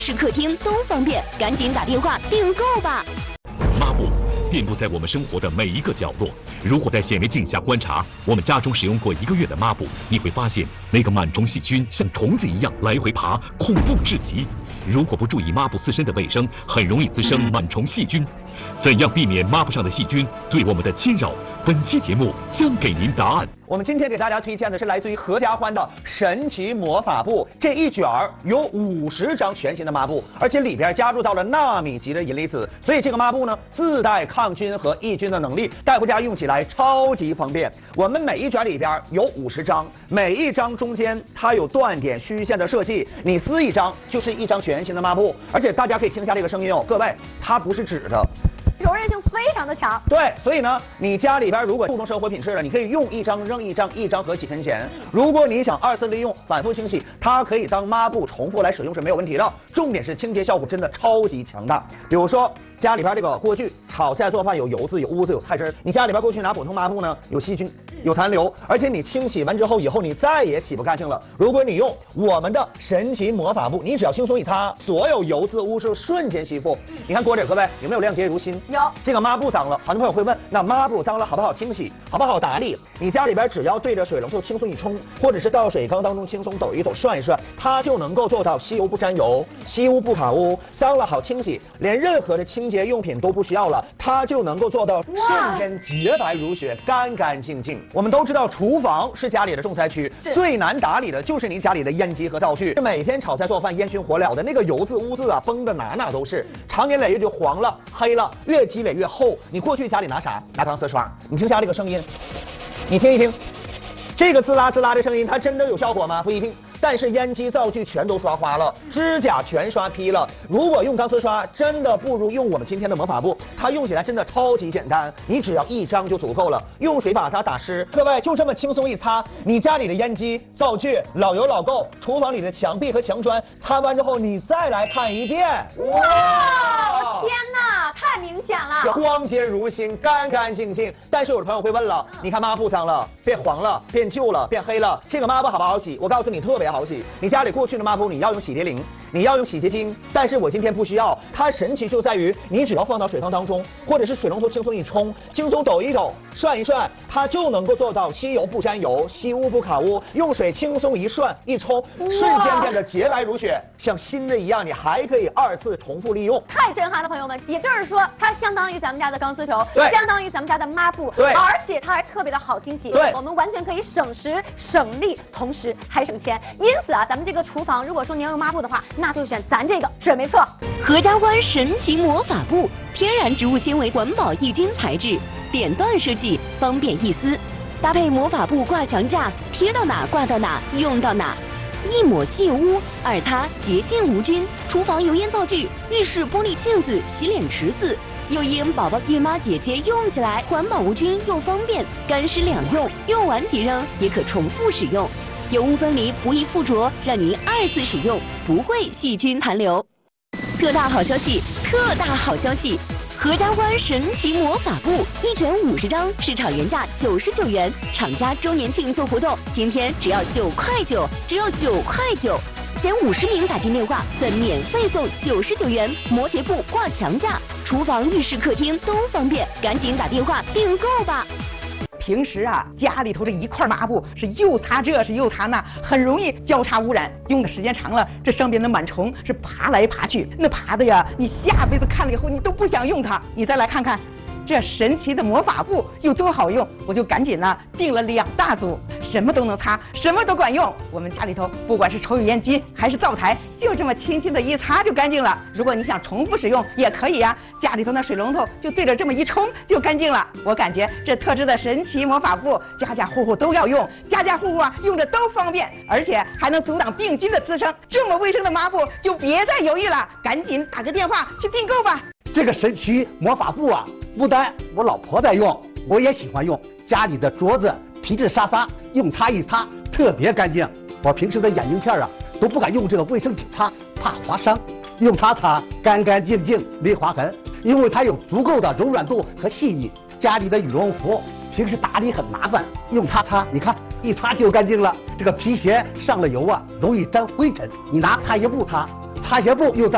是客厅都方便，赶紧打电话订购吧。 抹布遍布在我们生活的每一个角落。如果在显微镜下观察我们家中使用过1个月的抹布，你会发现那个螨虫细菌像虫子一样来回爬，恐怖至极。如果不注意抹布自身的卫生，很容易滋生螨虫细菌。怎样避免抹布上的细菌对我们的侵扰？本期节目将给您答案。 我们今天给大家推荐的是来自于合家欢的神奇魔法布，这一卷有50张全新的抹布，而且里边加入到了纳米级的银离子，所以这个抹布呢自带抗菌和抑菌的能力，带回家用起来超级方便。我们每一卷里边有50张，每一张中间它有断点虚线的设计，你撕一张就是一张全新的抹布，而且大家可以听一下这个声音哦，各位，它不是纸的。 柔韧性非常的强， 对，所以呢，你家里边如果注重生活品质的，你可以用一张扔一张，一张合几分钱。如果你想2次利用、反复清洗，它可以当抹布重复来使用是没有问题的。重点是清洁效果真的超级强大。比如说家里边这个锅具炒菜做饭有油渍、有污渍、有菜汁，你家里边过去拿普通抹布呢，有细菌、有残留，而且你清洗完之后以后你再也洗不干净了。如果你用我们的神奇魔法布，你只要轻松一擦，所有油渍污渍瞬间吸附。你看锅底各位有没有亮洁如新？ 有。 这个抹布脏了，很多朋友会问，那抹布脏了好不好清洗，好不好打理？你家里边只要对着水龙头轻松一冲，或者是到水缸当中轻松抖一抖、涮一涮，它就能够做到吸油不沾油、吸污不卡污，脏了好清洗，连任何的清洁用品都不需要了，它就能够做到瞬间洁白如雪、干干净净。我们都知道，厨房是家里的重灾区，最难打理的就是你家里的烟机和灶具，每天炒菜做饭烟熏火燎的那个油渍污渍啊，崩的哪都是，常年累月就黄了、黑了，越积累越厚。你过去家里拿啥？拿钢丝刷。你听下这个声音，你听一听，这个滋啦滋啦的声音，它真的有效果吗？不一定。但是烟机灶具全都刷花了，指甲全刷劈了。如果用钢丝刷，真的不如用我们今天的魔法布，它用起来真的超级简单，你只要1张就足够了，用水把它打湿。各位就这么轻松一擦，你家里的烟机、灶具老油老垢，厨房里的墙壁和墙砖，擦完之后你再来看一遍， 哇！天哪，太明显了， 光洁如新，干干净净。但是有的朋友会问了，你看抹布脏了，变黄了，变旧了，变黑了，这个抹布好不好洗？我告诉你，特别好洗。你家里过去的抹布，你要用洗涤灵，你要用洗洁精，但是我今天不需要。它神奇就在于，你只要放到水缸当中，或者是水龙头轻松一冲，轻松抖一抖，涮一涮，它就能够做到吸油不沾油，吸污不卡污。用水轻松一涮一冲，瞬间变得洁白如雪，像新的一样。你还可以2次重复利用， 太震撼了，朋友们！也就是说，它相当于咱们家的钢丝球，相当于咱们家的抹布，而且它还特别的好清洗。我们完全可以省时省力，同时还省钱。因此啊，咱们这个厨房如果说您要用抹布的话，那就选咱这个准没错。 合家欢神奇魔法布，天然植物纤维环保抑菌材质，点段设计，方便易撕，搭配魔法布挂墙架，贴到哪挂到哪，用到哪。1抹细污，2擦洁净无菌。厨房油烟灶具、浴室玻璃镜子、洗脸池子，又因宝宝、孕妈、姐姐用起来环保无菌又方便，干湿两用，用完即扔，也可重复使用。油污分离，不易附着，让您2次使用不会细菌残留。特大好消息！特大好消息！合家欢神奇魔法布1卷50张，市场原价99元，厂家周年庆做活动，今天只要9块9，只要9块9，前50名打进电话，再免费送99元摩羯布挂墙架，厨房、浴室、客厅都方便，赶紧打电话订购吧。 平时啊，家里头这一块抹布是又擦这是又擦那，很容易交叉污染。用的时间长了，这上边的螨虫是爬来爬去，那爬的呀，你下辈子看了以后你都不想用它。你再来看看这神奇的魔法布有多好用，我就赶紧呢订了2大组，什么都能擦，什么都管用。我们家里头不管是抽油烟机还是灶台，就这么轻轻的一擦就干净了。如果你想重复使用也可以呀，家里头那水龙头就对着这么一冲就干净了。我感觉这特制的神奇魔法布，家家户户都要用，家家户户啊用着都方便，而且还能阻挡病菌的滋生。这么卫生的抹布就别再犹豫了，赶紧打个电话去订购吧。 这个神奇魔法布啊，不单我老婆在用，我也喜欢用。家里的桌子、皮质沙发，用它一擦特别干净。我平时的眼镜片啊，都不敢用这个卫生纸擦，怕划伤。用它擦，干干净净，没划痕。因为它有足够的柔软度和细腻。家里的羽绒服平时打理很麻烦，用它擦，你看一擦就干净了。这个皮鞋上了油啊，容易沾灰尘，你拿擦鞋布擦，擦鞋布又脏。